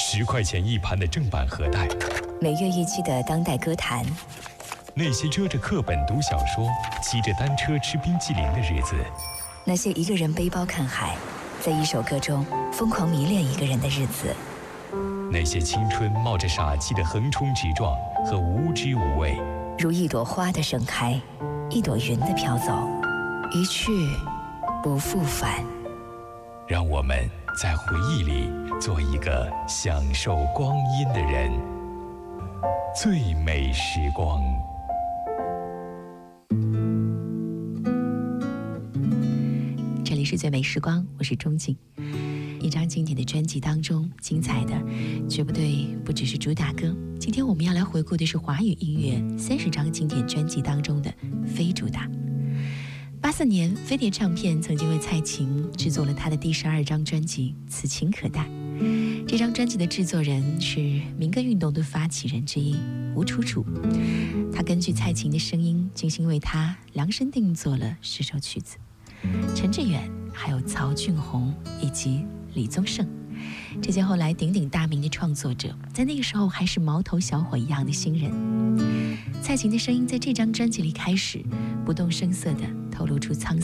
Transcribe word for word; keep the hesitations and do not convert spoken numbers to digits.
十块钱一盘的正版盒带， 每月一期的当代歌坛， 那些遮着课本读小说、骑着单车吃冰淇淋的日子， 那些一个人背包看海，在一首歌中疯狂迷恋一个人的日子， 那些青春冒着傻气的横冲直撞和无知无畏， 如一朵花的盛开，一朵云的飘走，一去不复返。 让我们在回忆里做一个享受光阴的人。最美时光。 这里是最美时光，我是钟静。一张经典的专辑当中，精彩的绝不对不只是主打歌。今天我们要来回顾的是华语音乐三十张经典专辑当中的非主打。八四年，飞碟唱片曾经为蔡琴制作了她的第十二张专辑《此情可待》。这张专辑的制作人是民歌运动的发起人之一吴楚楚，他根据蔡琴的声音精心为她量身定做了十首曲子。陈志远、还有曹俊宏以及李宗盛，这些后来鼎鼎大名的创作者，在那个时候还是毛头小伙一样的新人。蔡琴的声音在这张专辑里开始不动声色地透露出沧